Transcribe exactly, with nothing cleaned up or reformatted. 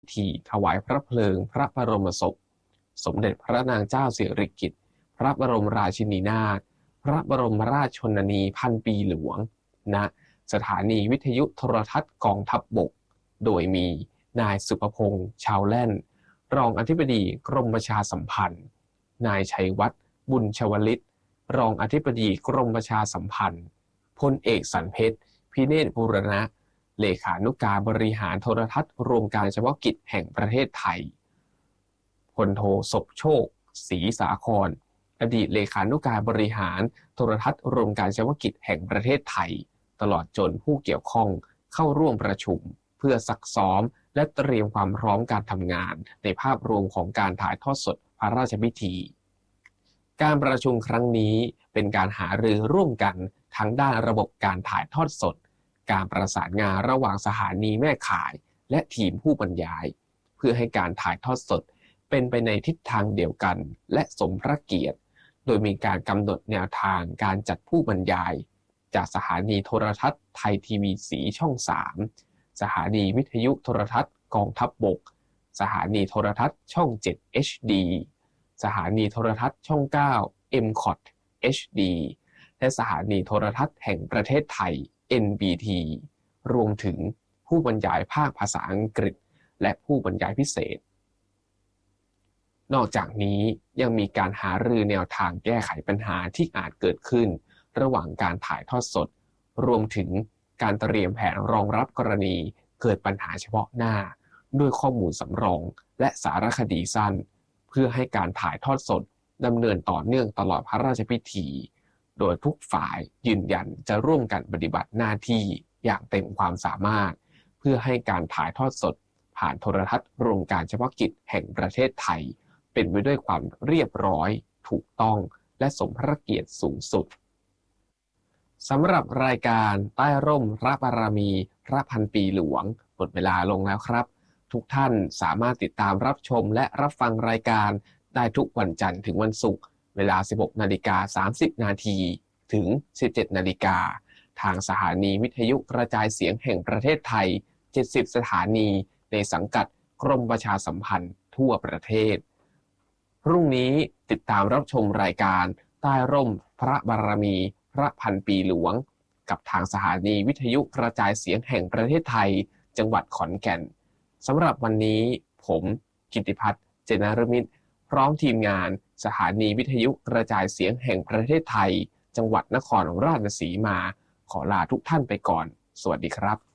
ธีถวายพระเพลิงพระบรมศพสมเด็จพระนางเจ้าสิริกิติ์พระบรมราชินีนาถพระบรมราชชนนีพันปีหลวงณสถานีวิทยุโทรทัศน์กองทัพบกโดยมีนายสุภพงษ์ชาวแล่นรองอธิบดีกรมประชาสัมพันธ์นายชัยวัฒน์บุญชวลิตรองอธิบดีกรมประชาสัมพันธ์พลเอกสันเพชรพิเนศบูรณะเลขานุการบริหารโทรทัศน์รวมการเฉพาะกิจแห่งประเทศไทยพลโทศพโชคศรีสาครอดีตเลขานุการบริหารโทรทัศน์รวมการเฉพาะกิจแห่งประเทศไทยตลอดจนผู้เกี่ยวข้องเข้าร่วมประชุมเพื่อซักซ้อมและเตรียมความพร้อมการทำงานในภาพรวมของการถ่ายทอดสดพระราชพิธีการประชุมครั้งนี้เป็นการหารือร่วมกันทั้งด้านระบบการถ่ายทอดสดการประสานงานระหว่างสถานีแม่ข่ายและทีมผู้บรรยายเพื่อให้การถ่ายทอดสดเป็นไปในทิศทางเดียวกันและสมพระเกียรติโดยมีการกำหนดแนวทางการจัดผู้บรรยายจากสถานีโทรทัศน์ไทยทีวีสีช่องสามสถานีวิทยุโทรทัศน์กองทัพบกสถานีโทรทัศน์ช่องเจ็ด เอช ดี สถานีโทรทัศน์ช่องเก้า เอ็ม ซี โอ ที เอช ดี และสถานีโทรทัศน์แห่งประเทศไทย เอ็น บี ที รวมถึงผู้บรรยายภาคภาษาอังกฤษและผู้บรรยายพิเศษนอกจากนี้ยังมีการหารือแนวทางแก้ไขปัญหาที่อาจเกิดขึ้นระหว่างการถ่ายทอดสดรวมถึงการเตรียมแผนรองรับกรณีเกิดปัญหาเฉพาะหน้าด้วยข้อมูลสำรองและสารคดีสั้นเพื่อให้การถ่ายทอดสดดำเนินต่อเนื่องตลอดพระราชพิธีโดยทุกฝ่ายยืนยันจะร่วมกันปฏิบัติหน้าที่อย่างเต็มความสามารถเพื่อให้การถ่ายทอดสดผ่านโทรทัศน์รวมการเฉพาะกิจแห่งประเทศไทยเป็นไปด้วยความเรียบร้อยถูกต้องและสมพระเกียรติสูงสุดสำหรับรายการใต้ร่มพระบารมีพระพันปีหลวงหมดเวลาลงแล้วครับทุกท่านสามารถติดตามรับชมและรับฟังรายการได้ทุกวันจันทร์ถึงวันศุกร์เวลา สิบหกนาฬิกาสามสิบนาทีถึง สิบเจ็ดนาฬิกาทางสถานีวิทยุกระจายเสียงแห่งประเทศไทยเจ็ดสิบสถานีในสังกัดกรมประชาสัมพันธ์ทั่วประเทศพรุ่งนี้ติดตามรับชมรายการใต้ร่มพระบารมีพระพันปีหลวงกับทางสถานีวิทยุกระจายเสียงแห่งประเทศไทยจังหวัดขอนแก่นสำหรับวันนี้ผมกิตติพัฒน์เจนารมิตรพร้อมทีมงานสถานีวิทยุกระจายเสียงแห่งประเทศไทยจังหวัดนครราชสีมาขอลาทุกท่านไปก่อนสวัสดีครับ